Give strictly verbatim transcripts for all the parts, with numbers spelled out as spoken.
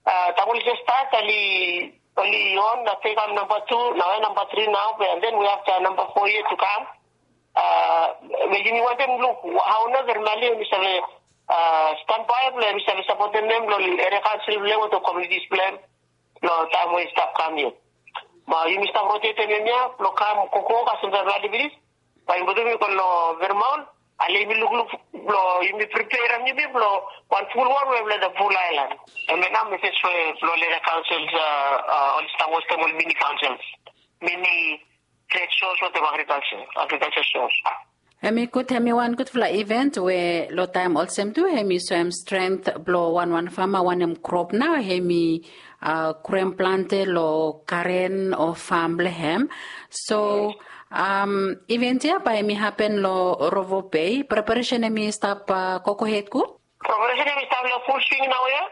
Uh, Tamil just start only only on. I think I'm number two. Now I'm number three now, and then we have the number four year to come. Uh, when you want them look how another Mali we have uh stand by plan, we have support them. Lo area council level to communities plan. Lo time we stop coming. Ma you stop rotating niya. Lo kam koko kasi na Mali bilis. Pa yung buto mi ko lo Vermont. Ali mi look look lo you mi prepare mi mi lo one full one we have the full island. And now we face for lo area councils uh uh all star was the mini councils. Mini trade shows with the agriculture, agriculture shows. Hemi could hemi one good fly event where lo time also do hemi so am strength blow one one farmer one em crop now hemi uh creme plante lo karen or farm lehem. So um event here by me happen lo rovo pay preparation hemi stop uh, cocoa head ko. Preparation hemi stop lo full swing now yeah.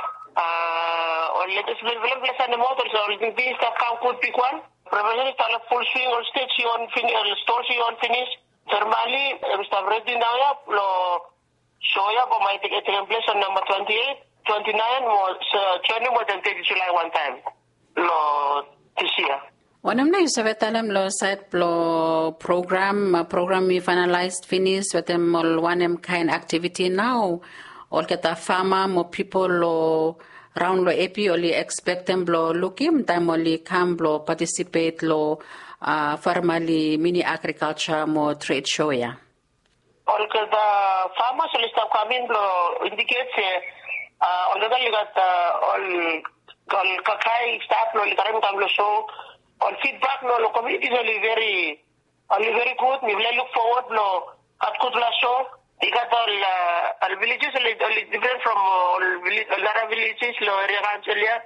Uh or let us build build place on the motor so the things that come could pick one. Preparation is a full swing or stage on finish or store on finish. Thermally, we start ready now. Yeah, lo soya go might take a place on number twenty-eight, twenty-nine was uh, twenty more than thirty July one time. Lo this year. One of them said them lo site lo program program we finalized finish with them all one em kind activity now. All get a farmer more people lo. Round lo A P only expect them lo looking time only come lo participate lo uh formally mini agriculture more trade show ya. All the farmers only start coming lo indicates uh all the got all all kakai staff lo likarim come lo show all feedback lo lo community is only very only very good. We will look forward lo at good la show. We got all uh, all villages only, only different from all village, a lot of villages lo area council ya.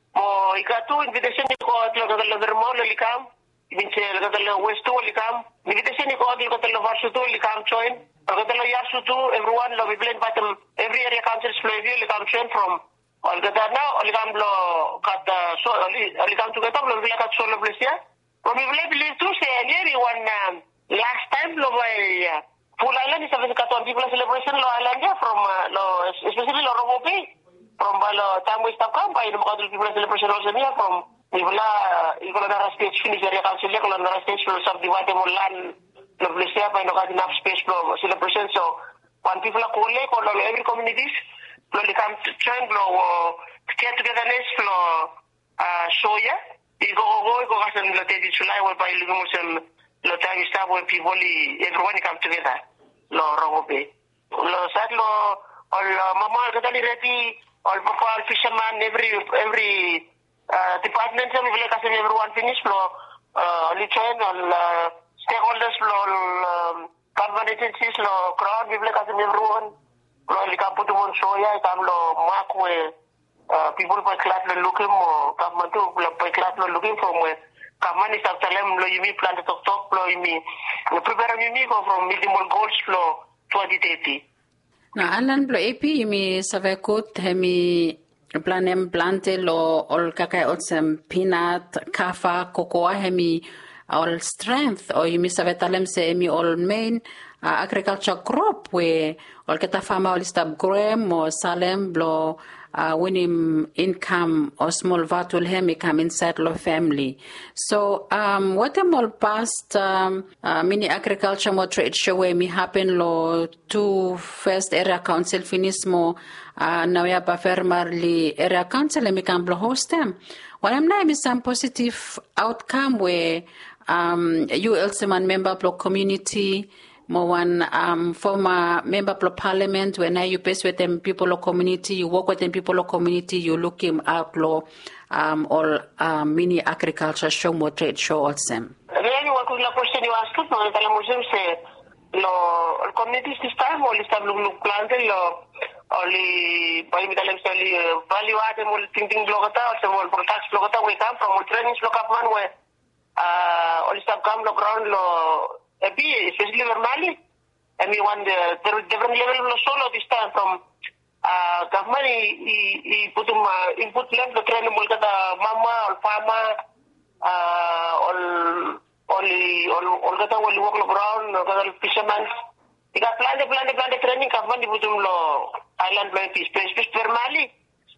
Mo ika tu invitation ko at lo got lo Vermont lo likam. Ibinse lo got lo West to likam. Invitation ko at lo got lo Varsho to likam join. Lo got lo Yarsu to everyone lo we blend batem every area council flavor likam join from all got now all likam lo got so only likam to got lo got so lo place ya. Mo we believe to say everyone um, last time lo by Full Island is a twenty people celebration lo island ya from uh, lo especially lo Robopi from uh, lo time we stop come by the people celebration also here from Ivla iko na stage finish area council ya ko na stage for subdivide mo land lo place ya by no got enough space for celebration so one people ko le ko lo every communities lo likam join lo get togetherness lo uh show ya iko go iko kasan lo thirty July will by lumos lo time stop when people everyone come together lo robope lo sad lo all mama kadali ready all papa fisherman every every uh, department we will kasi everyone finish lo uh, join all uh, stakeholders lo um, government agencies lo crowd we will kasi everyone lo likapu tu mon soya tam lo mark we uh, people per class lo looking mo government tu per class lo looking from where Kamani sa talem lo yumi plant tok tok lo yumi prepare yumi go from minimal goals lo twenty thirty. Na alan lo A P yumi savekut hemi planem plante lo all kakai otsem peanut kafa cocoa hemi all strength or yumi savetalem se hemi all main uh, agriculture crop we all keta farmer all stab graham or salem blo Uh, winning income or small vatul hemi come inside lo family. So um what am all past um uh, mini agriculture mo trade show where me happen lo two first area council finish mo uh, now ya pa farmerly area council me can blo host them. What am na some positive outcome where um you also man member blo community more one um, former member of parliament when you pace with them people of community, you work with them people of community, you look him out law um or um, mini agriculture show more trade show also. Really what was the question you asked no the museum say lo community this time all this time look plant lo only by me talem say value add mo thinking blogata or some products blogata we come from training block up one way uh all this time come lo ground lo especially normally, I mean, when the, there are different levels of solo this time from uh, government, he, he put him uh, input level to train him with the mama or farmer, uh, all, only, all, all the time when you walk around, all the fishermen. He got plenty, plenty, plenty training, government, he put him low island, like this, especially normally.